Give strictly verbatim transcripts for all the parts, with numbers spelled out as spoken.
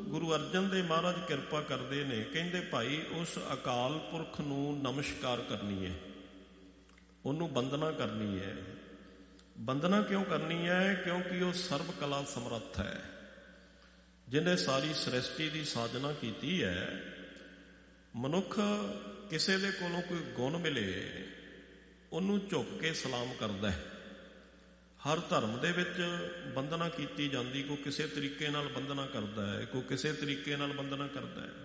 ਗੁਰੂ ਅਰਜਨ ਦੇਵ ਮਹਾਰਾਜ ਕਿਰਪਾ ਕਰਦੇ ਨੇ, ਕਹਿੰਦੇ ਭਾਈ ਉਸ ਅਕਾਲ ਪੁਰਖ ਨੂੰ ਨਮਸਕਾਰ ਕਰਨੀ ਹੈ, ਉਹਨੂੰ ਬੰਦਨਾ ਕਰਨੀ ਹੈ। ਬੰਦਨਾ ਕਿਉਂ ਕਰਨੀ ਹੈ? ਕਿਉਂਕਿ ਉਹ ਸਰਬ ਕਲਾ ਸਮਰੱਥ ਹੈ, ਜਿਹਨੇ ਸਾਰੀ ਸ੍ਰਿਸ਼ਟੀ ਦੀ ਸਾਜਨਾ ਕੀਤੀ ਹੈ। ਮਨੁੱਖ ਕਿਸੇ ਦੇ ਕੋਲੋਂ ਕੋਈ ਗੁਣ ਮਿਲੇ ਉਹਨੂੰ ਝੁਕ ਕੇ ਸਲਾਮ ਕਰਦਾ ਹੈ। ਹਰ ਧਰਮ ਦੇ ਵਿੱਚ ਬੰਦਨਾ ਕੀਤੀ ਜਾਂਦੀ, ਕੋਈ ਕਿਸੇ ਤਰੀਕੇ ਨਾਲ ਬੰਦਨਾ ਕਰਦਾ ਹੈ, ਕੋਈ ਕਿਸੇ ਤਰੀਕੇ ਨਾਲ ਬੰਦਨਾ ਕਰਦਾ ਹੈ।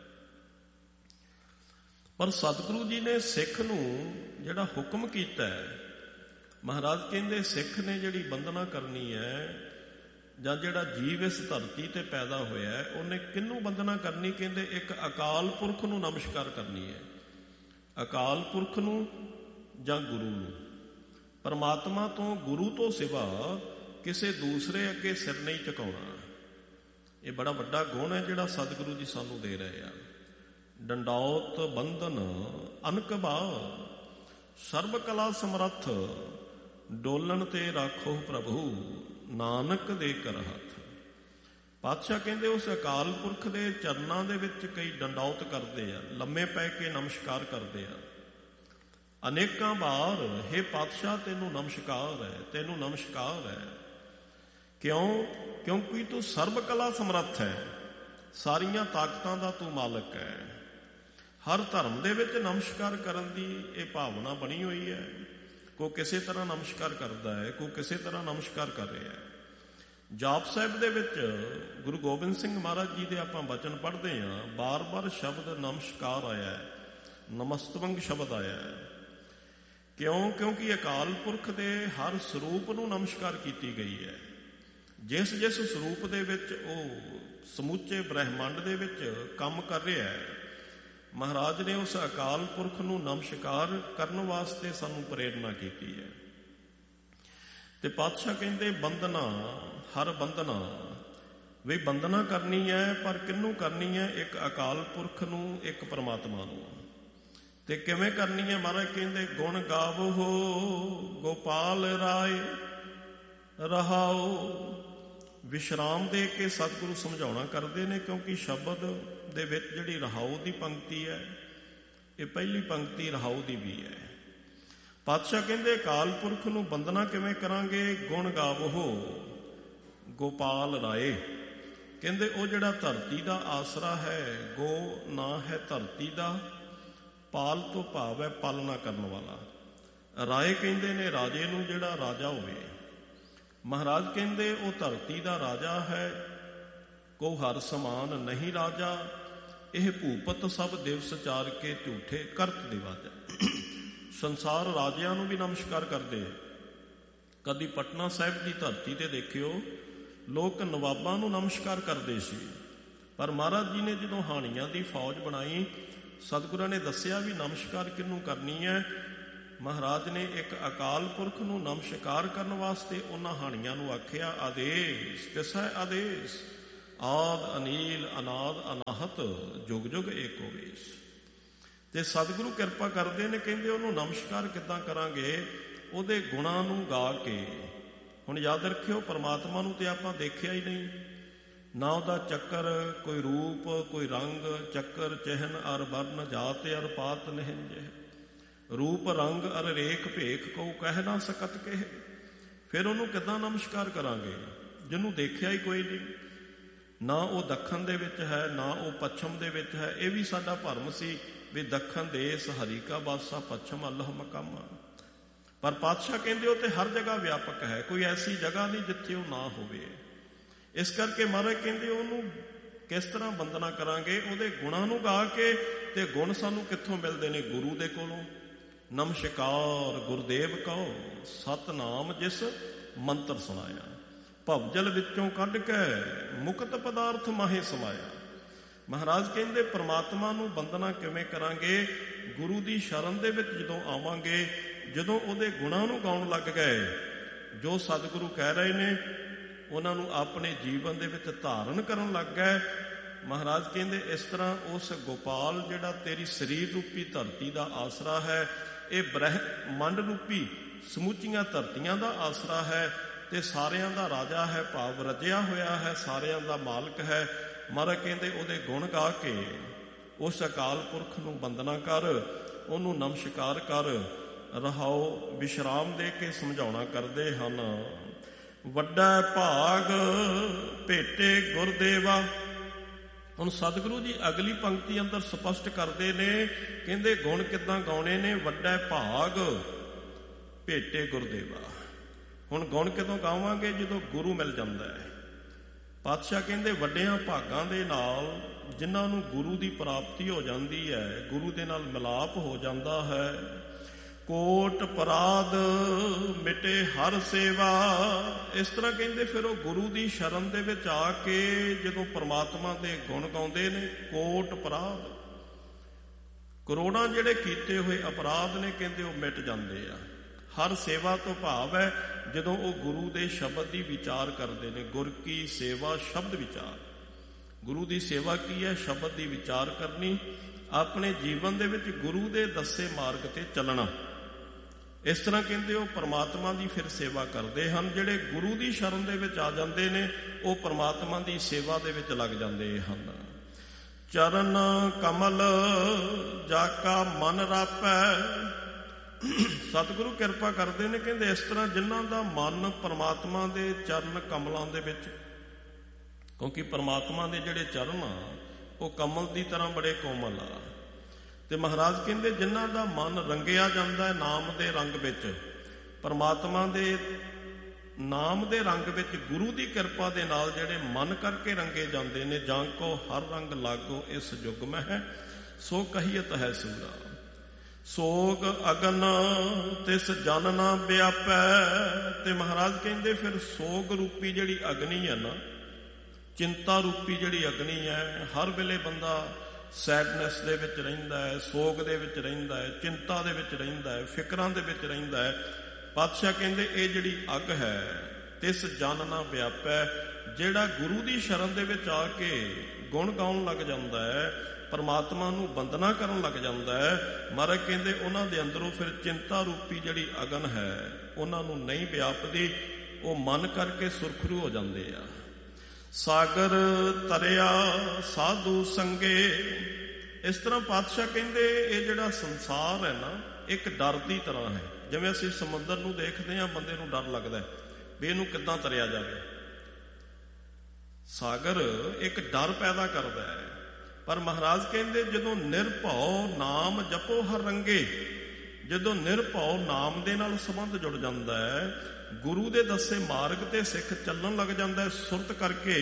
ਪਰ ਸਤਿਗੁਰੂ ਜੀ ਨੇ ਸਿੱਖ ਨੂੰ ਜਿਹੜਾ ਹੁਕਮ ਕੀਤਾ ਹੈ, ਮਹਾਰਾਜ ਕਹਿੰਦੇ ਸਿੱਖ ਨੇ ਜਿਹੜੀ ਬੰਦਨਾ ਕਰਨੀ ਹੈ, ਜਾਂ ਜਿਹੜਾ ਜੀਵ ਇਸ ਧਰਤੀ ਤੇ ਪੈਦਾ ਹੋਇਆ ਉਹਨੇ ਕਿਹਨੂੰ ਬੰਦਨਾ ਕਰਨੀ? ਕਹਿੰਦੇ ਇੱਕ ਅਕਾਲ ਪੁਰਖ ਨੂੰ ਨਮਸਕਾਰ ਕਰਨੀ ਹੈ। ਅਕਾਲ ਪੁਰਖ ਨੂੰ ਜਾਂ ਗੁਰੂ ਨੂੰ। ਪਰਮਾਤਮਾ ਤੋਂ, ਗੁਰੂ ਤੋਂ ਸਿਵਾ ਕਿਸੇ ਦੂਸਰੇ ਅੱਗੇ ਸਿਰ ਨਹੀਂ ਝੁਕਾਉਣਾ। ਇਹ ਬੜਾ ਵੱਡਾ ਗੁਣ ਹੈ ਜਿਹੜਾ ਸਤਿਗੁਰੂ ਜੀ ਸਾਨੂੰ ਦੇ ਰਹੇ ਆ। ਡੰਡੌਤ ਬੰਧਨ ਅਨਕਬਾ ਸਰਬ ਕਲਾ ਸਮਰੱਥ, ਡੋਲਣ ਤੇ ਰਾਖੋ ਪ੍ਰਭੂ ਨਾਨਕ ਦੇ ਕਰ ਹੱਥ। ਪਾਤਸ਼ਾਹ ਕਹਿੰਦੇ ਉਸ ਅਕਾਲ ਪੁਰਖ ਦੇ ਚਰਨਾਂ ਦੇ ਵਿੱਚ ਕਈ ਡੰਡੌਤ ਕਰਦੇ ਆ, ਲੰਮੇ ਪੈ ਕੇ ਨਮਸਕਾਰ ਕਰਦੇ ਆ ਅਨੇਕਾਂ ਵਾਰ। ਹੇ ਪਾਤਸ਼ਾਹ ਤੈਨੂੰ ਨਮਸਕਾਰ ਹੈ, ਤੈਨੂੰ ਨਮਸਕਾਰ ਹੈ। ਕਿਉਂ? ਕਿਉਂਕਿ ਤੂੰ ਸਰਬ ਕਲਾ ਸਮਰੱਥ ਹੈ, ਸਾਰੀਆਂ ਤਾਕਤਾਂ ਦਾ ਤੂੰ ਮਾਲਕ ਹੈ। ਹਰ ਧਰਮ ਦੇ ਵਿੱਚ ਨਮਸਕਾਰ ਕਰਨ ਦੀ ਇਹ ਭਾਵਨਾ ਬਣੀ ਹੋਈ ਹੈ। ਕੋਈ ਕਿਸੇ ਤਰ੍ਹਾਂ ਨਮਸਕਾਰ ਕਰਦਾ ਹੈ, ਕੋਈ ਕਿਸੇ ਤਰ੍ਹਾਂ ਨਮਸਕਾਰ ਕਰ ਰਿਹਾ ਹੈ। ਜਾਪ ਸਾਹਿਬ ਦੇ ਵਿੱਚ ਗੁਰੂ ਗੋਬਿੰਦ ਸਿੰਘ ਮਹਾਰਾਜ ਜੀ ਦੇ ਆਪਾਂ ਬਚਨ ਪੜ੍ਹਦੇ ਹਾਂ, ਬਾਰ ਬਾਰ ਸ਼ਬਦ ਨਮਸਕਾਰ ਆਇਆ ਹੈ, ਨਮਸਤਵੰਗ ਸ਼ਬਦ ਆਇਆ ਹੈ। ਕਿਉਂ? ਕਿਉਂਕਿ ਅਕਾਲ ਪੁਰਖ ਦੇ ਹਰ ਸਰੂਪ ਨੂੰ ਨਮਸਕਾਰ ਕੀਤੀ ਗਈ ਹੈ। ਜਿਸ ਜਿਸ ਸਰੂਪ ਦੇ ਵਿੱਚ ਉਹ ਸਮੁੱਚੇ ਬ੍ਰਹਿਮੰਡ ਦੇ ਵਿੱਚ ਕੰਮ ਕਰ ਰਿਹਾ ਹੈ, ਮਹਾਰਾਜ ਨੇ ਉਸ ਅਕਾਲ ਪੁਰਖ ਨੂੰ ਨਮਸਕਾਰ ਕਰਨ ਵਾਸਤੇ ਸਾਨੂੰ ਪ੍ਰੇਰਨਾ ਕੀਤੀ ਹੈ। ਤੇ ਪਾਤਸ਼ਾਹ ਕਹਿੰਦੇ ਬੰਦਨਾ, ਹਰ ਬੰਦਨਾ ਵੀ ਬੰਦਨਾ ਕਰਨੀ ਹੈ, ਪਰ ਕਿਹਨੂੰ ਕਰਨੀ ਹੈ? ਇੱਕ ਅਕਾਲ ਪੁਰਖ ਨੂੰ, ਇੱਕ ਪਰਮਾਤਮਾ ਨੂੰ। ਤੇ ਕਿਵੇਂ ਕਰਨੀ ਹੈ? ਮਹਾਰਾਜ ਕਹਿੰਦੇ ਗੁਣ ਗਾਵੋ ਗੋਪਾਲ ਰਾਏ ਰਹਾਓ। ਵਿਸ਼ਰਾਮ ਦੇ ਕੇ ਸਤਿਗੁਰੂ ਸਮਝਾਉਣਾ ਕਰਦੇ ਨੇ, ਕਿਉਂਕਿ ਸ਼ਬਦ ਦੇ ਵਿੱਚ ਜਿਹੜੀ ਰਹਾਉ ਦੀ ਪੰਕਤੀ ਹੈ, ਇਹ ਪਹਿਲੀ ਪੰਕਤੀ ਰਹਾਉ ਦੀ ਵੀ ਹੈ। ਪਾਤਸ਼ਾਹ ਕਹਿੰਦੇ ਅਕਾਲ ਪੁਰਖ ਨੂੰ ਬੰਦਨਾ ਕਿਵੇਂ ਕਰਾਂਗੇ? ਗੁਣ ਗਾਵੋ ਗੋਪਾਲ ਰਾਏ। ਕਹਿੰਦੇ ਉਹ ਜਿਹੜਾ ਧਰਤੀ ਦਾ ਆਸਰਾ ਹੈ, ਗੋ ਨਾਂ ਹੈ ਧਰਤੀ ਦਾ, ਪਾਲ ਤੋਂ ਭਾਵ ਹੈ ਪਾਲਣਾ ਕਰਨ ਵਾਲਾ। ਰਾਏ ਕਹਿੰਦੇ ਨੇ ਰਾਜੇ ਨੂੰ, ਜਿਹੜਾ ਰਾਜਾ ਹੋਵੇ। ਮਹਾਰਾਜ ਕਹਿੰਦੇ ਉਹ ਧਰਤੀ ਦਾ ਰਾਜਾ ਹੈ, ਕੋ ਹਰ ਸਮਾਨ ਨਹੀਂ ਰਾਜਾ। ਇਹ ਭੂਪਤ ਸਭ ਦਿਵਸ ਚਾਰ ਕੇ ਝੂਠੇ ਕਰਤ ਦਿਵਾਜਾ। ਸੰਸਾਰ ਰਾਜਿਆਂ ਨੂੰ ਵੀ ਨਮਸਕਾਰ ਕਰਦੇ। ਕਦੀ ਪਟਨਾ ਸਾਹਿਬ ਦੀ ਧਰਤੀ ਤੇ ਦੇਖਿਓ, ਲੋਕ ਨਵਾਬਾਂ ਨੂੰ ਨਮਸਕਾਰ ਕਰਦੇ ਸੀ। ਪਰ ਮਹਾਰਾਜ ਜੀ ਨੇ ਜਦੋਂ ਹਾਣੀਆਂ ਦੀ ਫੌਜ ਬਣਾਈ, ਸਤਿਗੁਰਾਂ ਨੇ ਦੱਸਿਆ ਵੀ ਨਮਸਕਾਰ ਕਿਹਨੂੰ ਕਰਨੀ ਹੈ। ਮਹਾਰਾਜ ਨੇ ਇੱਕ ਅਕਾਲ ਪੁਰਖ ਨੂੰ ਨਮਸਕਾਰ ਕਰਨ ਵਾਸਤੇ ਉਹਨਾਂ ਹਾਣੀਆਂ ਨੂੰ ਆਖਿਆ, ਆਦੇਸ਼ ਤਿਸ ਹੈ ਆਦੇਸ਼, ਆਦ ਅਨੀਲ ਅਨਾਦ ਅਨਾਹਤ, ਜੁਗ ਜੁਗ ਏਕੋ ਵੇਸ਼। ਤੇ ਸਤਿਗੁਰੂ ਕਿਰਪਾ ਕਰਦੇ ਨੇ, ਕਹਿੰਦੇ ਉਹਨੂੰ ਨਮਸਕਾਰ ਕਿੱਦਾਂ ਕਰਾਂਗੇ? ਉਹਦੇ ਗੁਣਾਂ ਨੂੰ ਗਾ ਕੇ। ਹੁਣ ਯਾਦ ਰੱਖਿਓ, ਪਰਮਾਤਮਾ ਨੂੰ ਤੇ ਆਪਾਂ ਦੇਖਿਆ ਹੀ ਨਹੀਂ, ਨਾ ਉਹਦਾ ਚੱਕਰ, ਕੋਈ ਰੂਪ, ਕੋਈ ਰੰਗ, ਚੱਕਰ ਚਿਹਨ ਅਰ ਵਰਨ, ਜਾਤ ਅਰ ਪਾਤ ਨਿਹੰਜੇ, ਰੂਪ ਰੰਗ ਅਰ ਰੇਖ ਭੇਖ ਕੋ ਕਹਿ ਨਾ ਸਕਤ ਕਹਿ। ਫਿਰ ਉਹਨੂੰ ਕਿੱਦਾਂ ਨਮਸਕਾਰ ਕਰਾਂਗੇ ਜਿਹਨੂੰ ਦੇਖਿਆ ਹੀ ਕੋਈ ਨਹੀਂ? ਨਾ ਉਹ ਦੱਖਣ ਦੇ ਵਿੱਚ ਹੈ, ਨਾ ਉਹ ਪੱਛਮ ਦੇ ਵਿੱਚ ਹੈ। ਇਹ ਵੀ ਸਾਡਾ ਭਰਮ ਸੀ ਵੀ ਦੱਖਣ ਦੇਸ ਹਰੀ ਕਾ ਬਾਸਾ, ਪੱਛਮ ਅੱਲਾਹ ਮਕਾਮਾ। ਪਰ ਪਾਤਸ਼ਾਹ ਕਹਿੰਦੇ ਉਹ ਤੇ ਹਰ ਜਗ੍ਹਾ ਵਿਆਪਕ ਹੈ, ਕੋਈ ਐਸੀ ਜਗ੍ਹਾ ਨਹੀਂ ਜਿੱਥੇ ਉਹ ਨਾ ਹੋਵੇ। ਇਸ ਕਰਕੇ ਮਹਾਰਾਜ ਕਹਿੰਦੇ ਉਹਨੂੰ ਕਿਸ ਤਰ੍ਹਾਂ ਬੰਦਨਾ ਕਰਾਂਗੇ? ਉਹਦੇ ਗੁਣਾਂ ਨੂੰ ਗਾ ਕੇ। ਤੇ ਗੁਣ ਸਾਨੂੰ ਕਿੱਥੋਂ ਮਿਲਦੇ ਨੇ? ਗੁਰੂ ਦੇ ਕੋਲੋਂ। ਨਮਸਕਾਰ ਗੁਰਦੇਵ ਕਹੋ, ਸਤਨਾਮ ਜਿਸ ਮੰਤਰ ਸੁਣਾਇਆ, ਭਵਜਲ ਵਿੱਚੋਂ ਕੱਢ ਕੇ ਮੁਕਤ ਪਦਾਰਥ ਮਾਹੇ ਸਮਾਇਆ। ਮਹਾਰਾਜ ਕਹਿੰਦੇ ਪਰਮਾਤਮਾ ਨੂੰ ਬੰਦਨਾ ਕਿਵੇਂ ਕਰਾਂਗੇ? ਗੁਰੂ ਦੀ ਸ਼ਰਨ ਦੇ ਵਿੱਚ ਜਦੋਂ ਆਵਾਂਗੇ, ਜਦੋਂ ਉਹਦੇ ਗੁਣਾਂ ਨੂੰ ਗਾਉਣ ਲੱਗ ਗਏ, ਜੋ ਸਤਿਗੁਰੂ ਕਹਿ ਰਹੇ ਨੇ ਉਹਨਾਂ ਨੂੰ ਆਪਣੇ ਜੀਵਨ ਦੇ ਵਿੱਚ ਧਾਰਨ ਕਰਨ ਲੱਗ ਗਏ। ਮਹਾਰਾਜ ਕਹਿੰਦੇ ਇਸ ਤਰ੍ਹਾਂ ਉਸ ਗੋਪਾਲ ਜਿਹੜਾ ਤੇਰੀ ਸਰੀਰ ਰੂਪੀ ਧਰਤੀ ਦਾ ਆਸਰਾ ਹੈ, ਇਹ ਬ੍ਰਹਿਮੰਡ ਰੂਪੀ ਸਮੁੱਚੀਆਂ ਧਰਤੀਆਂ ਦਾ ਆਸਰਾ ਹੈ, ਤੇ ਸਾਰਿਆਂ ਦਾ ਰਾਜਾ ਹੈ, ਭਾਵ ਰਜਿਆ ਹੋਇਆ ਹੈ, ਸਾਰਿਆਂ ਦਾ ਮਾਲਕ ਹੈ। ਮਹਾਰਾਜ ਕਹਿੰਦੇ ਉਹਦੇ ਗੁਣ ਗਾ ਕੇ ਉਸ ਅਕਾਲ ਪੁਰਖ ਨੂੰ ਬੰਦਨਾ ਕਰ, ਉਹਨੂੰ ਨਮਸਕਾਰ ਕਰ। ਰਹਾਓ ਵਿਸ਼ਰਾਮ ਦੇ ਕੇ ਸਮਝਾਉਣਾ ਕਰਦੇ ਹਨ। ਵੱਡਾ ਭਾਗ ਭੇਟੇ ਗੁਰਦੇਵਾ। ਹੁਣ ਸਤਿਗੁਰੂ ਜੀ ਅਗਲੀ ਪੰਕਤੀ ਅੰਦਰ ਸਪਸ਼ਟ ਕਰਦੇ ਨੇ, ਕਹਿੰਦੇ ਗੁਣ ਕਿੱਦਾਂ ਗਾਉਣੇ ਨੇ। ਵੱਡਾ ਭਾਗ ਭੇਟੇ ਗੁਰਦੇਵਾ। ਹੁਣ ਗੁਣ ਕਦੋਂ ਗਾਵਾਂਗੇ? ਜਦੋਂ ਗੁਰੂ ਮਿਲ ਜਾਂਦਾ ਹੈ। ਪਾਤਸ਼ਾਹ ਕਹਿੰਦੇ ਵੱਡਿਆਂ ਭਾਗਾਂ ਦੇ ਨਾਲ ਜਿਨ੍ਹਾਂ ਨੂੰ ਗੁਰੂ ਦੀ ਪ੍ਰਾਪਤੀ ਹੋ ਜਾਂਦੀ ਹੈ, ਗੁਰੂ ਦੇ ਨਾਲ ਮਿਲਾਪ ਹੋ ਜਾਂਦਾ ਹੈ। ਕੋਟ ਅਪਰਾਧ ਮਿਟੇ ਹਰ ਸੇਵਾ। ਇਸ ਤਰ੍ਹਾਂ ਕਹਿੰਦੇ ਫਿਰ ਉਹ ਗੁਰੂ ਦੀ ਸ਼ਰਨ ਦੇ ਵਿੱਚ ਆ ਕੇ ਜਦੋਂ ਪਰਮਾਤਮਾ ਦੇ ਗੁਣ ਗਾਉਂਦੇ ਨੇ, ਕੋਟ ਅਪਰਾਧ, ਕਰੋੜਾਂ ਜਿਹੜੇ ਕੀਤੇ ਹੋਏ ਅਪਰਾਧ ਨੇ ਕਹਿੰਦੇ ਉਹ ਮਿਟ ਜਾਂਦੇ ਆ। ਹਰ ਸੇਵਾ ਤੋਂ ਭਾਵ ਹੈ ਜਦੋਂ ਉਹ ਗੁਰੂ ਦੇ ਸ਼ਬਦ ਦੀ ਵਿਚਾਰ ਕਰਦੇ ਨੇ। ਗੁਰ ਕੀ ਸੇਵਾ ਸ਼ਬਦ ਵਿਚਾਰ। ਗੁਰੂ ਦੀ ਸੇਵਾ ਕੀ ਹੈ? ਸ਼ਬਦ ਦੀ ਵਿਚਾਰ ਕਰਨੀ, ਆਪਣੇ ਜੀਵਨ ਦੇ ਵਿੱਚ ਗੁਰੂ ਦੇ ਦੱਸੇ ਮਾਰਗ ਤੇ ਚੱਲਣਾ। ਇਸ ਤਰ੍ਹਾਂ ਕਹਿੰਦੇ ਉਹ ਪਰਮਾਤਮਾ ਦੀ ਫਿਰ ਸੇਵਾ ਕਰਦੇ ਹਨ। ਜਿਹੜੇ ਗੁਰੂ ਦੀ ਸ਼ਰਨ ਦੇ ਵਿੱਚ ਆ ਜਾਂਦੇ ਨੇ ਉਹ ਪਰਮਾਤਮਾ ਦੀ ਸੇਵਾ ਦੇ ਵਿੱਚ ਲੱਗ ਜਾਂਦੇ ਹਨ। ਚਰਨ ਕਮਲ ਜਾ ਕਾ ਮਨ ਰਾਪੈ। ਸਤਿਗੁਰੂ ਕਿਰਪਾ ਕਰਦੇ ਨੇ, ਕਹਿੰਦੇ ਇਸ ਤਰ੍ਹਾਂ ਜਿਨ੍ਹਾਂ ਦਾ ਮਨ ਪਰਮਾਤਮਾ ਦੇ ਚਰਨ ਕਮਲਾਂ ਦੇ ਵਿੱਚ, ਕਿਉਂਕਿ ਪਰਮਾਤਮਾ ਦੇ ਜਿਹੜੇ ਚਰਨ ਆ ਉਹ ਕਮਲ ਦੀ ਤਰ੍ਹਾਂ ਬੜੇ ਕੋਮਲ ਆ। ਤੇ ਮਹਾਰਾਜ ਕਹਿੰਦੇ ਜਿਨ੍ਹਾਂ ਦਾ ਮਨ ਰੰਗਿਆ ਜਾਂਦਾ ਹੈ ਨਾਮ ਦੇ ਰੰਗ ਵਿੱਚ, ਪਰਮਾਤਮਾ ਦੇ ਨਾਮ ਦੇ ਰੰਗ ਵਿੱਚ, ਗੁਰੂ ਦੀ ਕਿਰਪਾ ਦੇ ਨਾਲ ਜਿਹੜੇ ਮਨ ਕਰਕੇ ਰੰਗੇ ਜਾਂਦੇ ਨੇ। ਜਾਂ ਕੋ ਹਰ ਰੰਗ ਲਾਗੋ ਇਸ ਯੁੱਗ ਮਹਿ, ਸੋ ਕਹੀਅਤ ਹੈ ਸੂਰਾ। ਸੋਗ ਅਗਨ ਤਿਸ ਜਨ ਨਾ ਵਿਆਪੈ। ਤੇ ਮਹਾਰਾਜ ਕਹਿੰਦੇ ਫਿਰ ਸੋਗ ਰੂਪੀ ਜਿਹੜੀ ਅਗਨੀ ਹੈ ਨਾ, ਚਿੰਤਾ ਰੂਪੀ ਜਿਹੜੀ ਅਗਨੀ ਹੈ, ਹਰ ਵੇਲੇ ਬੰਦਾ ਸੈਡਨੈਸ ਦੇ ਵਿੱਚ ਰਹਿੰਦਾ ਹੈ, ਸੋਗ ਦੇ ਵਿੱਚ ਰਹਿੰਦਾ ਹੈ, ਚਿੰਤਾ ਦੇ ਵਿੱਚ ਰਹਿੰਦਾ ਹੈ, ਫਿਕਰਾਂ ਦੇ ਵਿੱਚ ਰਹਿੰਦਾ ਹੈ। ਪਾਤਸ਼ਾਹ ਕਹਿੰਦੇ ਇਹ ਜਿਹੜੀ ਅੱਗ ਹੈ ਤਿਸ ਜਨ ਨਾ ਵਿਆਪੈ। ਜਿਹੜਾ ਗੁਰੂ ਦੀ ਸ਼ਰਨ ਦੇ ਵਿੱਚ ਆ ਕੇ ਗੁਣ ਗਾਉਣ ਲੱਗ ਜਾਂਦਾ ਹੈ, ਪਰਮਾਤਮਾ ਨੂੰ ਬੰਦਨਾ ਕਰਨ ਲੱਗ ਜਾਂਦਾ ਹੈ, ਮਹਾਰਾਜ ਕਹਿੰਦੇ ਉਹਨਾਂ ਦੇ ਅੰਦਰੋਂ ਫਿਰ ਚਿੰਤਾ ਰੂਪੀ ਜਿਹੜੀ ਅਗਨ ਹੈ ਉਹਨਾਂ ਨੂੰ ਨਹੀਂ ਵਿਆਪਦੀ। ਉਹ ਮਨ ਕਰਕੇ ਸੁਰਖਰੂ ਹੋ ਜਾਂਦੇ ਆ। ਸਾਗਰ ਤਰਿਆ ਸਾਧੂ ਸੰਗੇ। ਇਸ ਤਰ੍ਹਾਂ ਪਾਤਸ਼ਾਹ ਕਹਿੰਦੇ ਇਹ ਜਿਹੜਾ ਸੰਸਾਰ ਹੈ ਨਾ ਇੱਕ ਡਰ ਦੀ ਤਰ੍ਹਾਂ ਹੈ। ਜਿਵੇਂ ਅਸੀਂ ਸਮੁੰਦਰ ਨੂੰ ਦੇਖਦੇ ਹਾਂ, ਬੰਦੇ ਨੂੰ ਡਰ ਲੱਗਦਾ ਵੀ ਇਹਨੂੰ ਕਿੱਦਾਂ ਤਰਿਆ ਜਾਵੇ। ਸਾਗਰ ਇੱਕ ਡਰ ਪੈਦਾ ਕਰਦਾ ਹੈ। ਪਰ ਮਹਾਰਾਜ ਕਹਿੰਦੇ ਜਦੋਂ ਨਿਰਭਉ ਨਾਮ ਜਪੋ ਹਰ ਰੰਗੇ, ਜਦੋਂ ਨਿਰਭਉ ਨਾਮ ਦੇ ਨਾਲ ਸੰਬੰਧ ਜੁੜ ਜਾਂਦਾ ਹੈ, ਗੁਰੂ ਦੇ ਦੱਸੇ ਮਾਰਗ ਤੇ ਸਿੱਖ ਚੱਲਣ ਲੱਗ ਜਾਂਦਾ ਹੈ ਸੁਰਤ ਕਰਕੇ।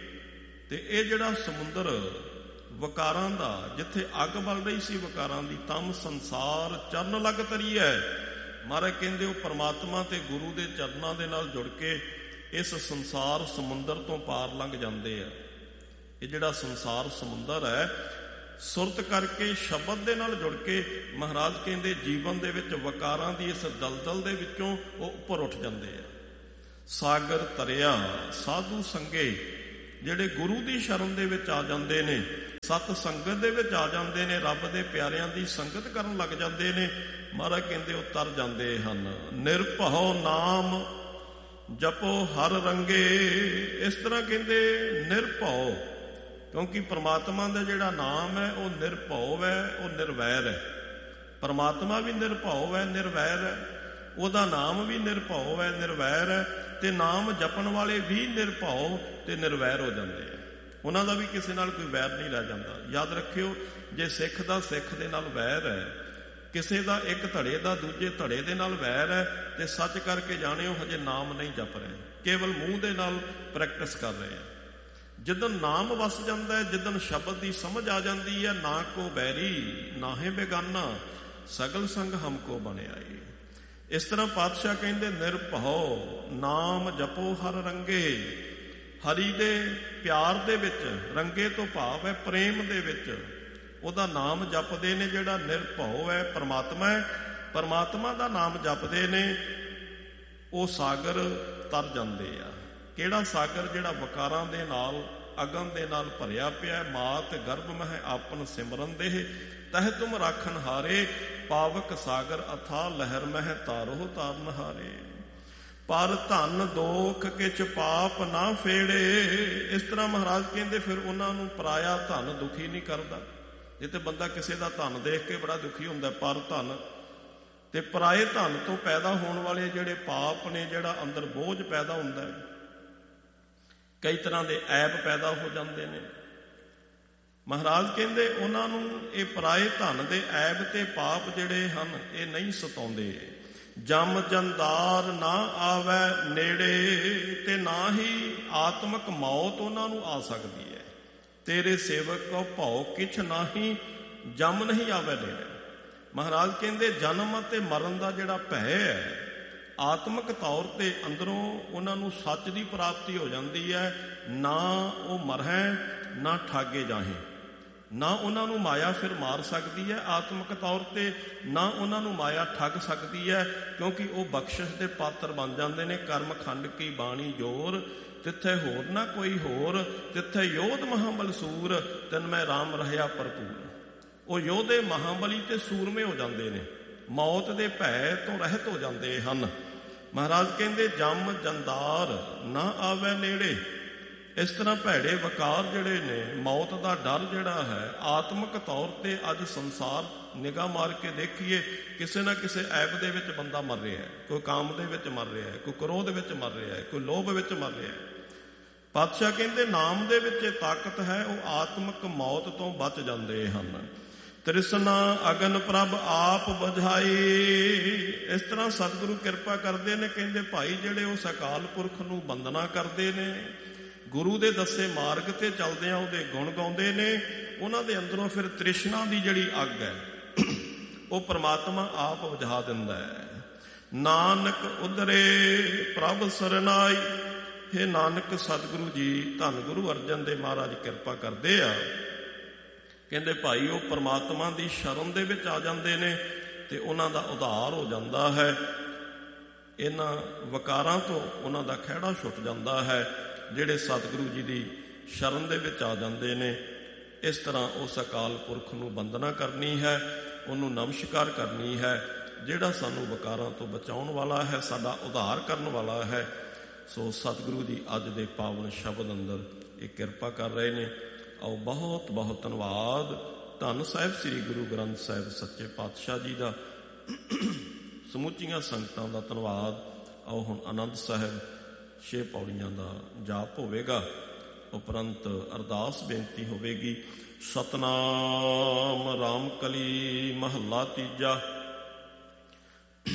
ਤੇ ਇਹ ਜਿਹੜਾ ਸਮੁੰਦਰ ਵਕਾਰਾਂ ਦਾ, ਜਿੱਥੇ ਅੱਗ ਬਲ ਰਹੀ ਸੀ ਵਕਾਰਾਂ ਦੀ, ਤਮ ਸੰਸਾਰ ਚਰਨ ਲੱਗ ਤਰੀ ਹੈ। ਮਹਾਰਾਜ ਕਹਿੰਦੇ ਉਹ ਪਰਮਾਤਮਾ ਤੇ ਗੁਰੂ ਦੇ ਚਰਨਾਂ ਦੇ ਨਾਲ ਜੁੜ ਕੇ ਇਸ ਸੰਸਾਰ ਸਮੁੰਦਰ ਤੋਂ ਪਾਰ ਲੰਘ ਜਾਂਦੇ ਆ। ਇਹ ਜਿਹੜਾ ਸੰਸਾਰ ਸਮੁੰਦਰ ਹੈ, ਸੁਰਤ ਕਰਕੇ ਸ਼ਬਦ ਦੇ ਨਾਲ ਜੁੜ ਕੇ ਮਹਾਰਾਜ ਕਹਿੰਦੇ ਜੀਵਨ ਦੇ ਵਿੱਚ ਵਕਾਰਾਂ ਦੀ ਇਸ ਦਲਦਲ ਦੇ ਵਿੱਚੋਂ ਉਹ ਉੱਪਰ ਉੱਠ ਜਾਂਦੇ ਆ। ਸਾਗਰ ਤਰਿਆ ਸਾਧੂ ਸੰਗੇ। ਜਿਹੜੇ ਗੁਰੂ ਦੀ ਸ਼ਰਨ ਦੇ ਵਿੱਚ ਆ ਜਾਂਦੇ ਨੇ, ਸਤ ਸੰਗਤ ਦੇ ਵਿੱਚ ਆ ਜਾਂਦੇ ਨੇ, ਰੱਬ ਦੇ ਪਿਆਰਿਆਂ ਦੀ ਸੰਗਤ ਕਰਨ ਲੱਗ ਜਾਂਦੇ ਨੇ, ਮਹਾਰਾਜ ਕਹਿੰਦੇ ਉਹ ਤਰ ਜਾਂਦੇ ਹਨ। ਨਿਰਭਉ ਨਾਮ ਜਪੋ ਹਰ ਰੰਗੇ। ਇਸ ਤਰ੍ਹਾਂ ਕਹਿੰਦੇ ਨਿਰਭਉ, ਕਿਉਂਕਿ ਪਰਮਾਤਮਾ ਦਾ ਜਿਹੜਾ ਨਾਮ ਹੈ ਉਹ ਨਿਰਭਉ ਹੈ, ਉਹ ਨਿਰਵੈਰ ਹੈ। ਪਰਮਾਤਮਾ ਵੀ ਨਿਰਭਉ ਹੈ, ਨਿਰਵੈਰ ਹੈ। ਉਹਦਾ ਨਾਮ ਵੀ ਨਿਰਭਉ ਹੈ, ਨਿਰਵੈਰ ਹੈ। ਤੇ ਨਾਮ ਜਪਣ ਵਾਲੇ ਵੀ ਨਿਰਭਉ ਤੇ ਨਿਰਵੈਰ ਹੋ ਜਾਂਦੇ ਆ। ਉਹਨਾਂ ਦਾ ਵੀ ਕਿਸੇ ਨਾਲ ਕੋਈ ਵੈਰ ਨਹੀਂ ਰਹਿ ਜਾਂਦਾ। ਯਾਦ ਰੱਖਿਓ, ਜੇ ਸਿੱਖ ਦਾ ਸਿੱਖ ਦੇ ਨਾਲ ਵੈਰ ਹੈ, ਕਿਸੇ ਦਾ ਇੱਕ ਧੜੇ ਦਾ ਦੂਜੇ ਧੜੇ ਦੇ ਨਾਲ ਵੈਰ ਹੈ, ਤੇ ਸੱਚ ਕਰਕੇ ਜਾਣਿਓ ਹਜੇ ਨਾਮ ਨਹੀਂ ਜਪ ਰਹੇ, ਕੇਵਲ ਮੂੰਹ ਦੇ ਨਾਲ ਪ੍ਰੈਕਟਿਸ ਕਰ ਰਹੇ ਆ। ਜਿੱਦਣ ਨਾਮ ਵਸ ਜਾਂਦਾ ਹੈ, ਜਿੱਦਣ ਸ਼ਬਦ ਦੀ ਸਮਝ ਆ ਜਾਂਦੀ ਹੈ, ਨਾ ਕੋ ਬੈਰੀ ਨਾਹੇ ਬੇਗਾਨਾ, ਸਗਲ ਸੰਗ ਹਮਕੋ ਬਣਿਆ ਏ। ਇਸ ਤਰ੍ਹਾਂ ਪਾਤਸ਼ਾਹ ਕਹਿੰਦੇ ਨਿਰਭਉ ਨਾਮ ਜਪੋ ਹਰ ਰੰਗੇ। ਹਰੀ ਦੇ ਪਿਆਰ ਦੇ ਵਿੱਚ, ਰੰਗੇ ਤੋਂ ਭਾਵ ਹੈ ਪ੍ਰੇਮ ਦੇ ਵਿੱਚ, ਉਹਦਾ ਨਾਮ ਜਪਦੇ ਨੇ। ਜਿਹੜਾ ਨਿਰਭਉ ਹੈ ਪਰਮਾਤਮਾ ਹੈ, ਪਰਮਾਤਮਾ ਦਾ ਨਾਮ ਜਪਦੇ ਨੇ, ਉਹ ਸਾਗਰ ਤਰ ਜਾਂਦੇ ਆ। ਕਿਹੜਾ ਸਾਗਰ? ਜਿਹੜਾ ਵਕਾਰਾਂ ਦੇ ਨਾਲ, ਅਗਨ ਦੇ ਨਾਲ ਭਰਿਆ ਪਿਆ। ਮਾਤ ਗਰਭ ਮਹਿ ਆਪਨ ਸਿਮਰਨ ਦੇਹ, ਤਹ ਤੁਮ ਰਾਖਨ ਹਾਰੇ, ਪਾਵਕ ਸਾਗਰ ਅਥਾ ਲਹਿਰ ਮਹਿ ਤਾਰੋ ਤਾਰਨ ਹਾਰੇ। ਪਰ ਧਨ ਦੋਖ ਕਿਛ ਪਾਪ ਨਾ ਫੇੜੇ। ਇਸ ਤਰ੍ਹਾਂ ਮਹਾਰਾਜ ਕਹਿੰਦੇ ਫਿਰ ਉਹਨਾਂ ਨੂੰ ਪਰਾਇਆ ਧਨ ਦੁਖੀ ਨਹੀਂ ਕਰਦਾ। ਜੇ ਤੇ ਬੰਦਾ ਕਿਸੇ ਦਾ ਧਨ ਦੇਖ ਕੇ ਬੜਾ ਦੁਖੀ ਹੁੰਦਾ, ਪਰ ਧਨ ਤੇ ਪਰਾਏ ਧਨ ਤੋਂ ਪੈਦਾ ਹੋਣ ਵਾਲੇ ਜਿਹੜੇ ਪਾਪ ਨੇ, ਜਿਹੜਾ ਅੰਦਰ ਬੋਝ ਪੈਦਾ ਹੁੰਦਾ, ਕਈ ਤਰ੍ਹਾਂ ਦੇ ਐਬ ਪੈਦਾ ਹੋ ਜਾਂਦੇ ਨੇ। ਮਹਾਰਾਜ ਕਹਿੰਦੇ ਉਹਨਾਂ ਨੂੰ ਇਹ ਪਰਾਏ ਧਨ ਦੇ ਐਬ ਤੇ ਪਾਪ ਜਿਹੜੇ ਹਨ ਇਹ ਨਹੀਂ ਸਤਾਉਂਦੇ। ਜਮ ਜੰਦਾਰ ਨਾ ਆਵੈ ਨੇੜੇ, ਤੇ ਨਾ ਹੀ ਆਤਮਕ ਮੌਤ ਉਹਨਾਂ ਨੂੰ ਆ ਸਕਦੀ ਹੈ। ਤੇਰੇ ਸੇਵਕ ਕੋ ਭਉ ਕਿਛ ਨਾਹੀ, ਜਮ ਨਹੀਂ ਆਵੈ ਨੇੜੇ। ਮਹਾਰਾਜ ਕਹਿੰਦੇ ਜਨਮ ਅਤੇ ਮਰਨ ਦਾ ਜਿਹੜਾ ਭੈ ਹੈ, ਆਤਮਕ ਤੌਰ ਤੇ ਅੰਦਰੋਂ ਉਹਨਾਂ ਨੂੰ ਸੱਚ ਦੀ ਪ੍ਰਾਪਤੀ ਹੋ ਜਾਂਦੀ ਹੈ। ਨਾ ਉਹ ਮਰਹਿ ਨਾ ਠਾਗੇ ਜਾਹੇ, ਨਾ ਉਹਨਾਂ ਨੂੰ ਮਾਇਆ ਫਿਰ ਮਾਰ ਸਕਦੀ ਹੈ ਆਤਮਕ ਤੌਰ ਤੇ, ਨਾ ਉਹਨਾਂ ਨੂੰ ਮਾਇਆ ਠੱਗ ਸਕਦੀ ਹੈ, ਕਿਉਂਕਿ ਉਹ ਬਖਸ਼ਿਸ਼ ਦੇ ਪਾਤਰ ਬਣ ਜਾਂਦੇ ਨੇ। ਕਰਮ ਖੰਡ ਕੀ ਬਾਣੀ ਜੋਰ, ਤਿੱਥੇ ਹੋਰ ਨਾ ਕੋਈ ਹੋਰ, ਤਿੱਥੇ ਯੋਧ ਮਹਾਬਲ ਸੂਰ, ਤਿਨ ਮੈਂ ਰਾਮ ਰਹਿਆ ਭਰਪੂਰ। ਉਹ ਯੋਧੇ ਮਹਾਬਲੀ ਤੇ ਸੂਰਮੇ ਹੋ ਜਾਂਦੇ ਨੇ, ਮੌਤ ਦੇ ਭੈ ਤੋਂ ਰਹਿਤ ਹੋ ਜਾਂਦੇ ਹਨ। ਮਹਾਰਾਜ ਕਹਿੰਦੇ ਜਮ ਜੰਦਾਰ ਨਾ ਆਵੇ ਨੇੜੇ। ਇਸ ਤਰ੍ਹਾਂ ਭੈੜੇ ਵਕਾਰ ਜਿਹੜੇ ਨੇ, ਮੌਤ ਦਾ ਡਰ ਜਿਹੜਾ ਹੈ, ਆਤਮਕ ਤੌਰ ਤੇ ਅੱਜ ਸੰਸਾਰ ਨਿਗਾਹ ਮਾਰ ਕੇ ਦੇਖੀਏ, ਕਿਸੇ ਨਾ ਕਿਸੇ ਐਬ ਦੇ ਵਿੱਚ ਬੰਦਾ ਮਰ ਰਿਹਾ ਹੈ। ਕੋਈ ਕਾਮ ਦੇ ਵਿੱਚ ਮਰ ਰਿਹਾ ਹੈ, ਕੋਈ ਕ੍ਰੋਧ ਵਿੱਚ ਮਰ ਰਿਹਾ ਹੈ, ਕੋਈ ਲੋਭ ਵਿੱਚ ਮਰ ਰਿਹਾ ਹੈ। ਪਾਤਸ਼ਾਹ ਕਹਿੰਦੇ ਨਾਮ ਦੇ ਵਿੱਚ ਇਹ ਤਾਕਤ ਹੈ, ਉਹ ਆਤਮਕ ਮੌਤ ਤੋਂ ਬਚ ਜਾਂਦੇ ਹਨ। ਤ੍ਰਿਸ਼ਨਾ ਅਗਨ ਪ੍ਰਭ ਆਪ ਬੁਝਾਈ। ਇਸ ਤਰ੍ਹਾਂ ਸਤਿਗੁਰੂ ਕਿਰਪਾ ਕਰਦੇ ਨੇ। ਕਹਿੰਦੇ ਭਾਈ ਜਿਹੜੇ ਉਸ ਅਕਾਲ ਪੁਰਖ ਨੂੰ ਵੰਦਨਾ ਕਰਦੇ ਨੇ, ਗੁਰੂ ਦੇ ਦੱਸੇ ਮਾਰਗ ਤੇ ਚੱਲਦਿਆਂ ਉਹਦੇ ਗੁਣ ਗਾਉਂਦੇ ਨੇ, ਉਹਨਾਂ ਦੇ ਅੰਦਰੋਂ ਫਿਰ ਤ੍ਰਿਸ਼ਨਾ ਦੀ ਜਿਹੜੀ ਅੱਗ ਹੈ ਉਹ ਪ੍ਰਮਾਤਮਾ ਆਪ ਬੁਝਾ ਦਿੰਦਾ ਹੈ। ਨਾਨਕ ਉਧਰੇ ਪ੍ਰਭ ਸਰਨਾਈ। ਇਹ ਨਾਨਕ ਸਤਿਗੁਰੂ ਜੀ ਧੰਨ ਗੁਰੂ ਅਰਜਨ ਦੇਵ ਮਹਾਰਾਜ ਕਿਰਪਾ ਕਰਦੇ ਆ। ਕਹਿੰਦੇ ਭਾਈ ਉਹ ਪ੍ਰਮਾਤਮਾ ਦੀ ਸ਼ਰਨ ਦੇ ਵਿੱਚ ਆ ਜਾਂਦੇ ਨੇ ਤੇ ਉਹਨਾਂ ਦਾ ਉਧਾਰ ਹੋ ਜਾਂਦਾ ਹੈ। ਇਹਨਾਂ ਵਕਾਰਾਂ ਤੋਂ ਉਹਨਾਂ ਦਾ ਖਹਿੜਾ ਛੁੱਟ ਜਾਂਦਾ ਹੈ ਜਿਹੜੇ ਸਤਿਗੁਰੂ ਜੀ ਦੀ ਸ਼ਰਨ ਦੇ ਵਿੱਚ ਆ ਜਾਂਦੇ ਨੇ। ਇਸ ਤਰ੍ਹਾਂ ਉਸ ਅਕਾਲ ਪੁਰਖ ਨੂੰ ਵੰਦਨਾ ਕਰਨੀ ਹੈ, ਉਹਨੂੰ ਨਮਸਕਾਰ ਕਰਨੀ ਹੈ, ਜਿਹੜਾ ਸਾਨੂੰ ਵਕਾਰਾਂ ਤੋਂ ਬਚਾਉਣ ਵਾਲਾ ਹੈ, ਸਾਡਾ ਉਧਾਰ ਕਰਨ ਵਾਲਾ ਹੈ। ਸੋ ਸਤਿਗੁਰੂ ਜੀ ਅੱਜ ਦੇ ਪਾਵਨ ਸ਼ਬਦ ਅੰਦਰ ਇਹ ਕਿਰਪਾ ਕਰ ਰਹੇ ਨੇ। ਆਓ ਬਹੁਤ ਬਹੁਤ ਧੰਨਵਾਦ ਧੰਨ ਸਾਹਿਬ ਸ੍ਰੀ ਗੁਰੂ ਗ੍ਰੰਥ ਸਾਹਿਬ ਸੱਚੇ ਪਾਤਸ਼ਾਹ ਜੀ ਦਾ, ਸਮੁੱਚੀਆਂ ਸੰਗਤਾਂ ਦਾ ਧੰਨਵਾਦ। ਆਓ ਹੁਣ ਆਨੰਦ ਸਾਹਿਬ ਛੇ ਪੌੜੀਆਂ ਦਾ ਜਾਪ ਹੋਵੇਗਾ, ਉਪਰੰਤ ਅਰਦਾਸ ਬੇਨਤੀ ਹੋਵੇਗੀ। ਸਤਨਾਮ ਰਾਮ ਕਲੀ ਮਹੱਲਾ ਤੀਜਾ।